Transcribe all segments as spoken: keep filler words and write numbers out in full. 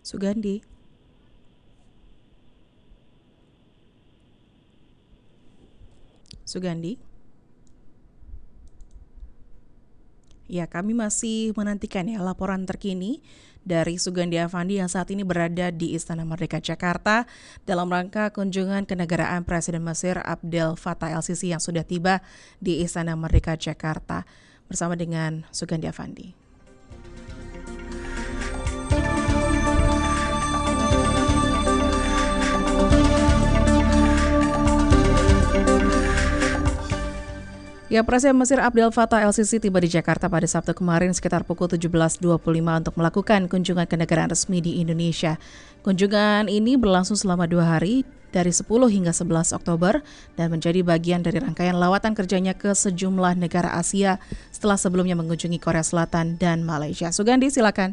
Sugandi. Sugandi. Ya, kami masih menantikan ya laporan terkini dari Sugandi Avandi yang saat ini berada di Istana Merdeka Jakarta dalam rangka kunjungan kenegaraan Presiden Mesir Abdel Fattah el-Sisi yang sudah tiba di Istana Merdeka Jakarta bersama dengan Sugandi Avandi. Ya, Presiden Mesir Abdel Fattah el-Sisi tiba di Jakarta pada Sabtu kemarin sekitar pukul tujuh belas dua puluh lima untuk melakukan kunjungan kenegaraan resmi di Indonesia. Kunjungan ini berlangsung selama dua hari dari sepuluh hingga sebelas Oktober dan menjadi bagian dari rangkaian lawatan kerjanya ke sejumlah negara Asia setelah sebelumnya mengunjungi Korea Selatan dan Malaysia. Sugandi, silakan.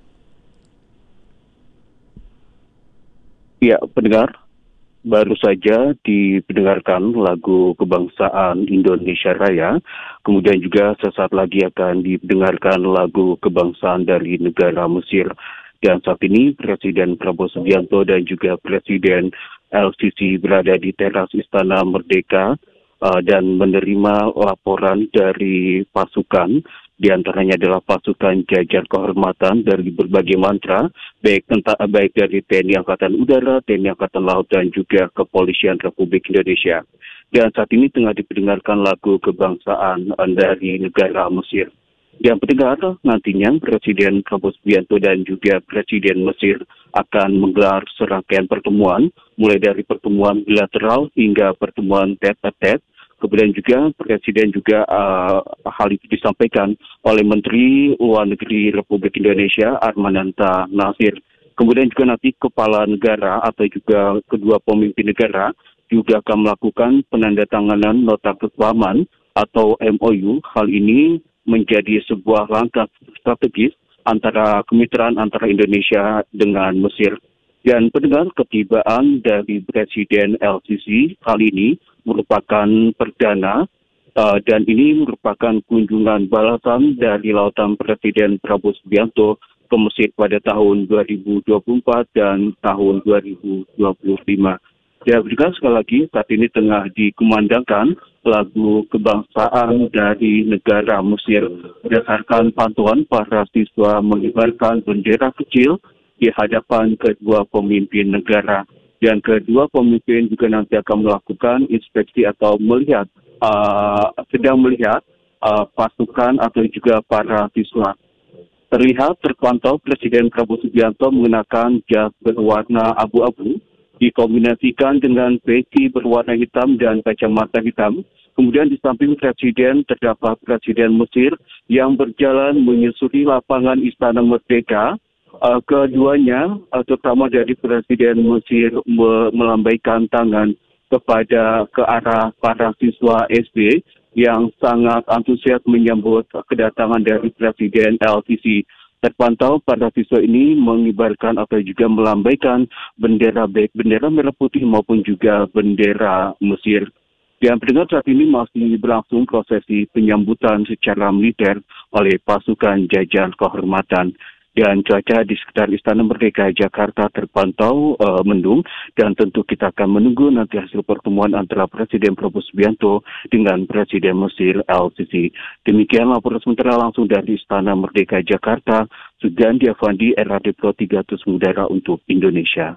Ya, pendengar. Baru saja didengarkan lagu kebangsaan Indonesia Raya, kemudian juga sesaat lagi akan didengarkan lagu kebangsaan dari negara Mesir. Dan saat ini Presiden Prabowo Subianto dan juga Presiden el-Sisi berada di teras Istana Merdeka uh, dan menerima laporan dari pasukan. Di antaranya adalah pasukan jajar kehormatan dari berbagai mantra, baik tentang baik dari T N I Angkatan Udara, T N I Angkatan Laut, dan juga Kepolisian Republik Indonesia. Dan saat ini tengah diperdengarkan lagu kebangsaan dari negara Mesir. Dan pendengar, nantinya Presiden Prabowo Subianto dan juga Presiden Mesir akan menggelar serangkaian pertemuan, mulai dari pertemuan bilateral hingga pertemuan tete-a-tete. Kemudian juga Presiden juga uh, hal itu disampaikan oleh Menteri Luar Negeri Republik Indonesia Armananta Nasir. Kemudian juga nanti Kepala Negara atau juga kedua pemimpin negara juga akan melakukan penandatanganan nota kesepahaman atau M O U. Hal ini menjadi sebuah langkah strategis antara kemitraan antara Indonesia dengan Mesir. Dan pendengar, ketibaan dari Presiden el-Sisi kali ini merupakan perdana uh, dan ini merupakan kunjungan balasan dari lautan Presiden Prabowo Subianto ke Mesir pada tahun dua ribu dua puluh empat dan tahun dua ribu dua puluh lima. Ya, berikan sekali lagi saat ini tengah dikumandangkan lagu kebangsaan dari negara Mesir. Berdasarkan pantauan, para siswa mengibarkan bendera kecil di hadapan kedua pemimpin negara. Dan kedua pemimpin juga nanti akan melakukan inspeksi atau melihat, uh, sedang melihat uh, pasukan atau juga para siswa. Terlihat terpantau Presiden Prabowo Subianto mengenakan jas berwarna abu-abu, dikombinasikan dengan peci berwarna hitam dan kacamata hitam. Kemudian di samping Presiden terdapat Presiden Mesir yang berjalan menyusuri lapangan Istana Merdeka. Uh, keduanya, uh, terutama dari Presiden Mesir me- melambaikan tangan kepada ke arah para siswa S D yang sangat antusias menyambut kedatangan dari Presiden el-Sisi. Terpantau para siswa ini mengibarkan atau juga melambaikan bendera baik bendera merah putih maupun juga bendera Mesir. Dan pendengar, saat ini masih berlangsung prosesi penyambutan secara militer oleh pasukan jajar kehormatan. Dan cuaca di sekitar Istana Merdeka Jakarta terpantau uh, mendung dan tentu kita akan menunggu nanti hasil pertemuan antara Presiden Prabowo Subianto dengan Presiden Mesir el-Sisi. Demikian laporan sementara langsung dari Istana Merdeka Jakarta, Sugandi Avandi, R R D Pro tiga ratus Udara untuk Indonesia.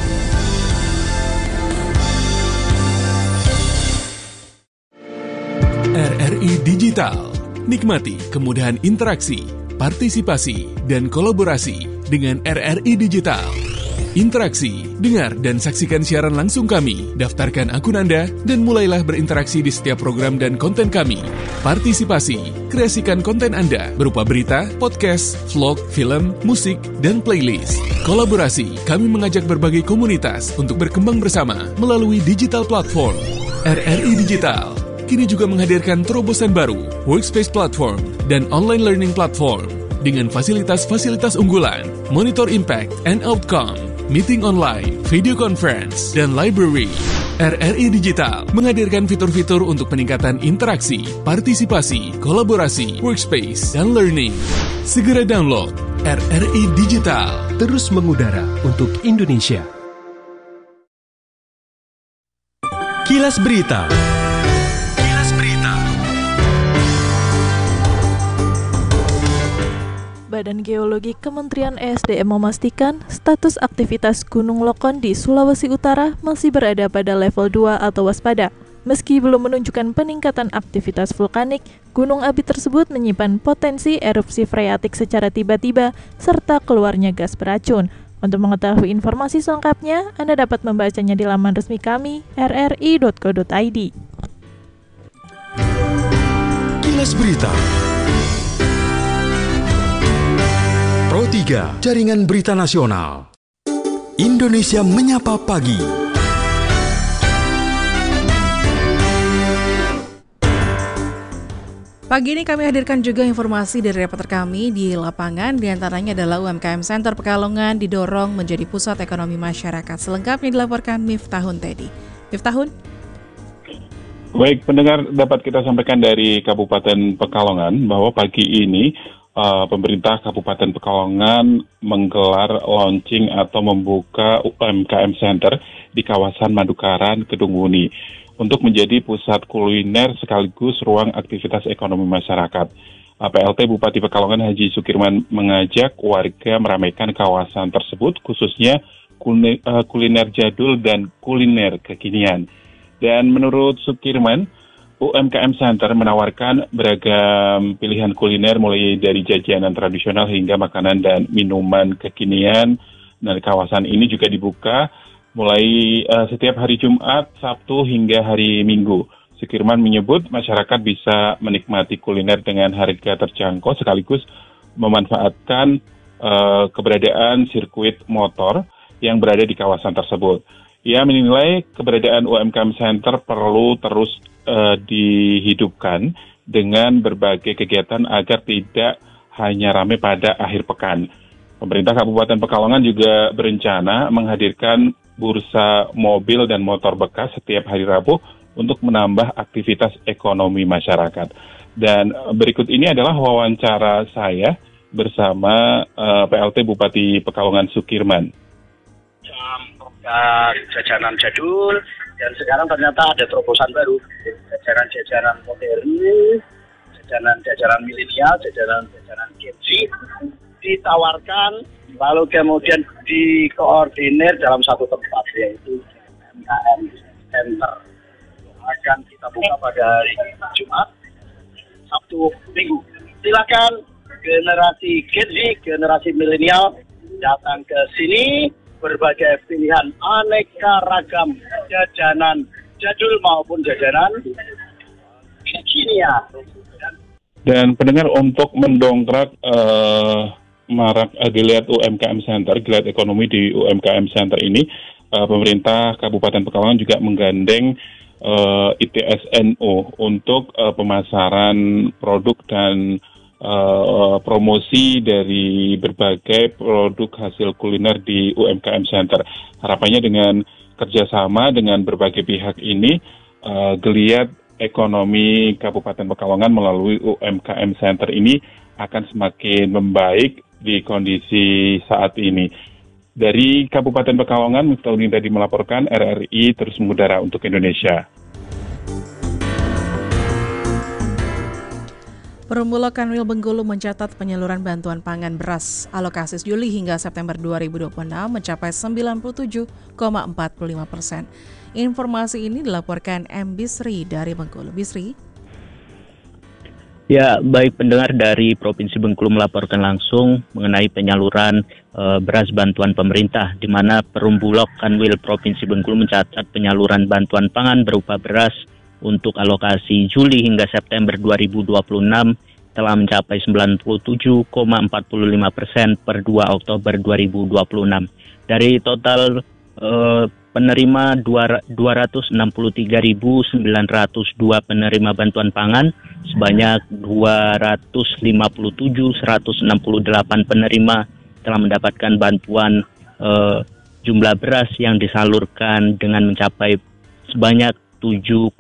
R R I Digital, nikmati kemudahan interaksi, partisipasi, dan kolaborasi dengan R R I Digital. Interaksi, dengar, dan saksikan siaran langsung kami. Daftarkan akun Anda dan mulailah berinteraksi di setiap program dan konten kami. Partisipasi, kreasikan konten Anda berupa berita, podcast, vlog, film, musik, dan playlist. Kolaborasi, kami mengajak berbagai komunitas untuk berkembang bersama melalui digital platform. R R I Digital kini juga menghadirkan terobosan baru, workspace platform, dan online learning platform dengan fasilitas-fasilitas unggulan, monitor impact and outcome, meeting online, video conference, dan library. R R I Digital menghadirkan fitur-fitur untuk peningkatan interaksi, partisipasi, kolaborasi, workspace, dan learning. Segera download R R I Digital. Terus mengudara untuk Indonesia. Kilas Berita. Kilas Berita. Badan Geologi Kementerian E S D M memastikan status aktivitas Gunung Lokon di Sulawesi Utara masih berada pada level dua atau waspada. Meski belum menunjukkan peningkatan aktivitas vulkanik, gunung api tersebut menyimpan potensi erupsi freatik secara tiba-tiba serta keluarnya gas beracun. Untuk mengetahui informasi selengkapnya, Anda dapat membacanya di laman resmi kami r r i dot co dot i d. Kilas Berita. Pro tiga, Jaringan Berita Nasional. Indonesia Menyapa Pagi. Pagi ini kami hadirkan juga informasi dari reporter kami di lapangan, diantaranya adalah U M K M Center Pekalongan didorong menjadi pusat ekonomi masyarakat. Selengkapnya dilaporkan Miftahun Teddy. Miftahun? Baik, pendengar, dapat kita sampaikan dari Kabupaten Pekalongan bahwa pagi ini uh, pemerintah Kabupaten Pekalongan menggelar launching atau membuka U M K M Center di kawasan Madukaran, Kedung Wuni, untuk menjadi pusat kuliner sekaligus ruang aktivitas ekonomi masyarakat. P L T Bupati Pekalongan Haji Sukirman mengajak warga meramaikan kawasan tersebut, khususnya kuliner jadul dan kuliner kekinian. Dan menurut Sukirman, U M K M Center menawarkan beragam pilihan kuliner mulai dari jajanan tradisional hingga makanan dan minuman kekinian. Nah, kawasan ini juga dibuka mulai uh, setiap hari Jumat, Sabtu, hingga hari Minggu. Sukirman menyebut masyarakat bisa menikmati kuliner dengan harga terjangkau sekaligus memanfaatkan uh, keberadaan sirkuit motor yang berada di kawasan tersebut. Ia menilai keberadaan U M K M Center perlu terus uh, dihidupkan dengan berbagai kegiatan agar tidak hanya ramai pada akhir pekan. Pemerintah Kabupaten Pekalongan juga berencana menghadirkan bursa mobil dan motor bekas setiap hari Rabu untuk menambah aktivitas ekonomi masyarakat. Dan berikut ini adalah wawancara saya bersama uh, P L T Bupati Pekalongan Sukirman. Jajanan jadul, dan sekarang ternyata ada terobosan baru, jajanan-jajanan modern, jajanan-jajanan milenial, jajanan-jajanan Gen Z ditawarkan, lalu kemudian dikoordinir dalam satu tempat, yaitu U M K M Center. Akan kita buka pada hari Jumat, Sabtu, Minggu. Silakan generasi Gen Z, generasi milenial datang ke sini, berbagai pilihan aneka ragam jajanan jadul maupun jajanan kekinian. Dan pendengar, untuk mendongkrak uh... marak uh, geliat U M K M Center, geliat ekonomi di U M K M Center ini, uh, pemerintah Kabupaten Pekalongan juga menggandeng uh, I T S N U untuk uh, pemasaran produk dan uh, promosi dari berbagai produk hasil kuliner di U M K M Center. Harapannya dengan kerjasama dengan berbagai pihak ini, uh, geliat ekonomi Kabupaten Pekalongan melalui U M K M Center ini akan semakin membaik di kondisi saat ini. Dari Kabupaten Pekalongan, Miftahun tadi melaporkan, R R I terus mengudara untuk Indonesia. Perumbulok Kanwil Bengkulu mencatat penyaluran bantuan pangan beras alokasi Juli hingga September dua ribu dua puluh enam mencapai sembilan puluh tujuh koma empat puluh lima persen. Informasi ini dilaporkan M. Bisri dari Bengkulu. Bisri. Ya, baik pendengar, dari Provinsi Bengkulu melaporkan langsung mengenai penyaluran e, beras bantuan pemerintah, di mana Perumbulok Kanwil Provinsi Bengkulu mencatat penyaluran bantuan pangan berupa beras untuk alokasi Juli hingga September dua ribu dua puluh enam telah mencapai sembilan puluh tujuh koma empat puluh lima persen per dua Oktober dua ribu dua puluh enam. Dari total e, penerima dua ratus enam puluh tiga ribu sembilan ratus dua penerima bantuan pangan, sebanyak dua ratus lima puluh tujuh ribu seratus enam puluh delapan penerima telah mendapatkan bantuan eh, jumlah beras yang disalurkan dengan mencapai sebanyak tujuh